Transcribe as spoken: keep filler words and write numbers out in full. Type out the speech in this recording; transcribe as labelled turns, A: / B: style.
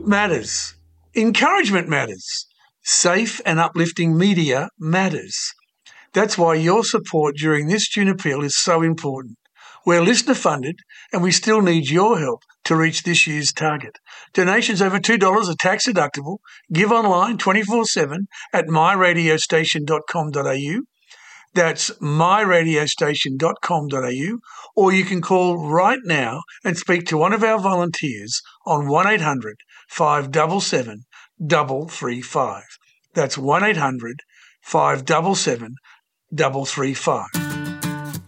A: matters. Encouragement matters. Safe and uplifting media matters. That's why your support during this June appeal is so important. We're listener funded and we still need your help to reach this year's target. Donations over two dollars are tax deductible. Give online twenty-four seven at my radio station dot com dot a u. That's my radio station dot com dot a u, or you can call right now and speak to one of our volunteers on one eight hundred five seven seven three three five. That's one eight hundred five seven seven three three five.